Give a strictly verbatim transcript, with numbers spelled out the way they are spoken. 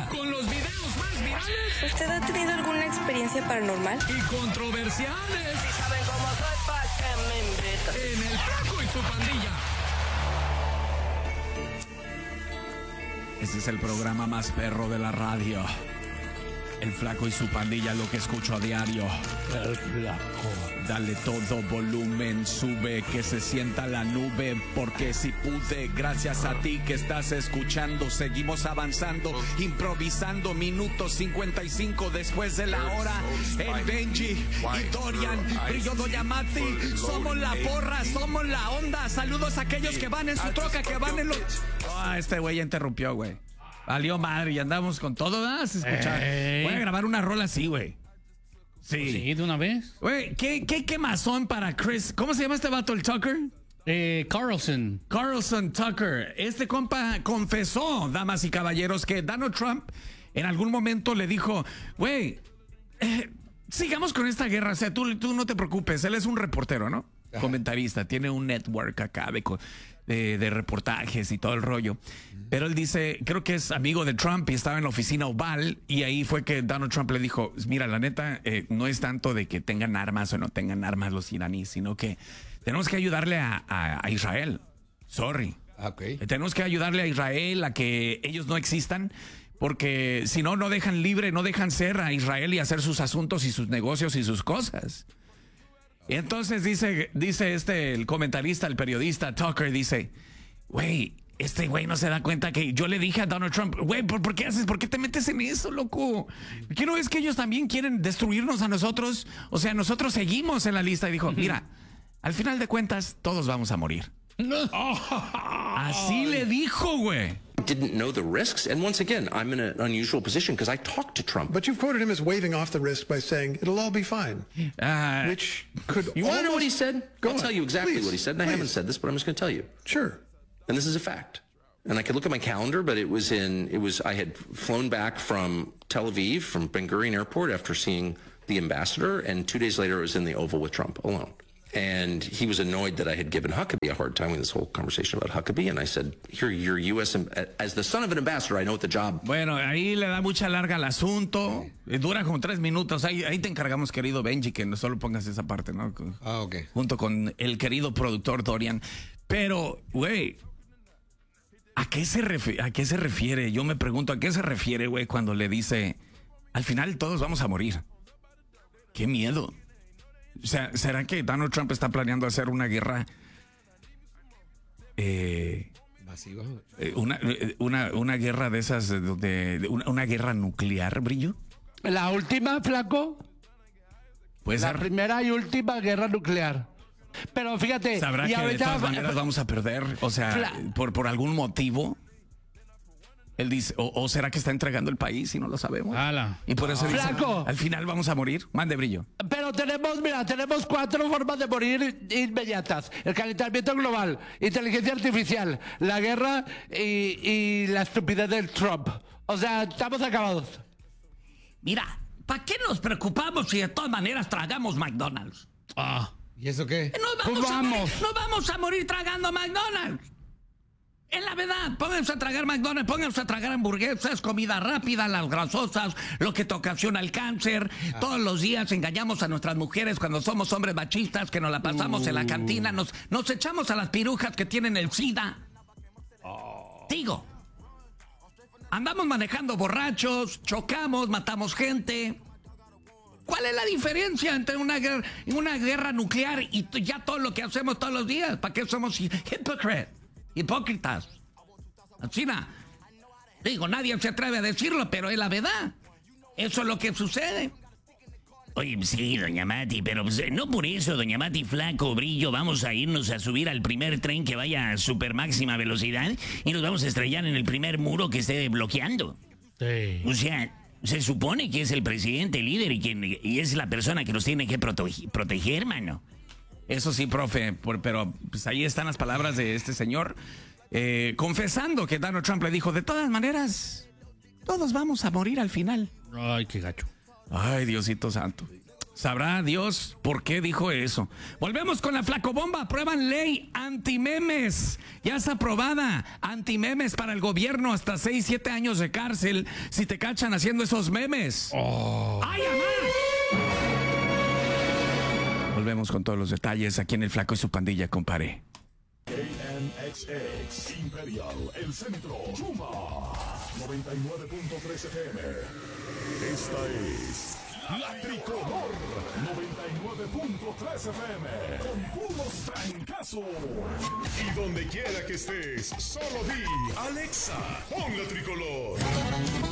con los videos más virales. ¿Usted ha tenido alguna experiencia paranormal? Y controversiales. Si saben cómo soy, ¿pa' qué me invitan? En El Flaco y su Pandilla. Este es el programa más perro de la radio. El Flaco y su Pandilla, lo que escucho a diario. El Flaco. Dale todo volumen, sube, que se sienta la nube, porque si pude, gracias a ti que estás escuchando, seguimos avanzando, improvisando, minutos cincuenta y cinco después de la hora. El Benji y Dorian, Brillo Doyamati, somos la porra, somos la onda. Saludos a aquellos que van en su troca, que van en los... Ah, este güey ya interrumpió, güey. Valió madre y andamos con todo, ¿verdad? Escuchar. Ey. Voy a grabar una rola así, güey. Sí. Sí, de una vez. Güey, ¿qué, qué quemazón para Chris? ¿Cómo se llama este vato, el Tucker? Eh, Carlson. Carlson Tucker. Este compa confesó, damas y caballeros, que Donald Trump en algún momento le dijo, güey, eh, sigamos con esta guerra. O sea, tú, tú no te preocupes. Él es un reportero, ¿no? Ajá. Comentarista. Tiene un network acá de, de, de reportajes y todo el rollo. Pero él dice, creo que es amigo de Trump y estaba en la oficina Oval y ahí fue que Donald Trump le dijo, mira, la neta, eh, no es tanto de que tengan armas o no tengan armas los iraníes, sino que tenemos que ayudarle a, a, a Israel. Sorry. Okay. Tenemos que ayudarle a Israel a que ellos no existan, porque si no, no dejan libre, no dejan ser a Israel y hacer sus asuntos y sus negocios y sus cosas. Y entonces dice, dice este, el comentarista, el periodista Tucker, dice, güey, este güey no se da cuenta que yo le dije a Donald Trump, güey, ¿por, ¿por qué haces? ¿Por qué te metes en eso, loco? ¿Qué no es que ellos también quieren destruirnos a nosotros? O sea, nosotros seguimos en la lista. Y dijo, mira, al final de cuentas, todos vamos a morir. Así le dijo, güey. Didn't know the risks, and once again, I'm in an unusual position because I talked to Trump. But you've quoted him as waving off the risk by saying it'll all be fine, Uh, which could. You want to know what he said? Go I'll on. tell you exactly Please, what he said, and I please. haven't said this, but I'm just going to tell you. Sure. And this is a fact. And I could look at my calendar, but it was in, it was, I had flown back from Tel Aviv, from Ben Gurion Airport after seeing the ambassador, and two days later it was in the Oval with Trump alone. And he was annoyed that I had given Huckabee a hard time with this whole conversation about Huckabee, and I said, here, you're U S, am- as the son of an ambassador, I know what the job. Bueno, ahí le da mucha larga al asunto. Eh, Dura como tres minutos. Ahí, ahí te encargamos, querido Benji, que no solo pongas esa parte, ¿no? Ah, ok. Junto con el querido productor Dorian. Pero, güey, ¿a qué se refiere? ¿A qué se refiere? Yo me pregunto, ¿a qué se refiere, güey, cuando le dice, al final todos vamos a morir? ¡Qué miedo! O sea, ¿será que Donald Trump está planeando hacer una guerra? Eh, Masiva. eh, una, eh, una, una guerra de esas, de, de- de una, una guerra nuclear, Brillo. La última, Flaco. Puede La ser. primera y última guerra nuclear. Pero fíjate. Sabrá y que de ahorita- todas maneras vamos a perder, o sea, Fla- por, por algún motivo. Él dice, o, o será que está entregando el país y no lo sabemos. Ala. Y por eso dice, Flaco. al final vamos a morir. Mande, Brillo. Pero tenemos, mira, tenemos cuatro formas de morir inmediatas. El calentamiento global, inteligencia artificial, la guerra y, y la estupidez del Trump. O sea, estamos acabados. Mira, ¿para qué nos preocupamos si de todas maneras tragamos McDonald's? Ah. ¿Y eso qué? No vamos, Pues a vamos. morir, no vamos a morir tragando McDonald's. Es la verdad, pónganse a tragar McDonald's, pónganse a tragar hamburguesas, comida rápida, las grasosas, lo que te ocasiona el cáncer. Ah. Todos los días engañamos a nuestras mujeres cuando somos hombres machistas, que nos la pasamos en la cantina, nos, nos echamos a las pirujas que tienen el SIDA. Digo, andamos manejando borrachos, chocamos, matamos gente. ¿Cuál es la diferencia entre una guerra, una guerra nuclear y t- ya todo lo que hacemos todos los días? ¿Para qué somos hi- hypocrite? hipócritas? China. Digo, nadie se atreve a decirlo, pero es la verdad. Eso es lo que sucede. Oye, sí, doña Mati, pero pues, no por eso, doña Mati, Flaco, Brillo, vamos a irnos a subir al primer tren que vaya a super máxima velocidad y nos vamos a estrellar en el primer muro que esté bloqueando. Sí. O sea, se supone que es el presidente, el líder y, quien, y es la persona que nos tiene que prote- proteger, mano. Eso sí, profe, por- pero pues ahí están las palabras de este señor eh, confesando que Donald Trump le dijo, de todas maneras, todos vamos a morir al final. Ay, qué gacho. Ay, Diosito santo. Sabrá Dios por qué dijo eso. Volvemos con la flacobomba. Aprueban ley antimemes. Ya está aprobada. Antimemes para el gobierno. Hasta seis, siete años de cárcel si te cachan haciendo esos memes. Oh. ¡Ay, amá! Volvemos con todos los detalles aquí en El Flaco y su pandilla, compadre. K N X X Imperial, el centro, Chuma, noventa y nueve punto tres F M. Esta es La Tricolor, noventa y nueve punto tres F M, con puros francazos. Y donde quiera que estés, solo di, Alexa, pon La Tricolor.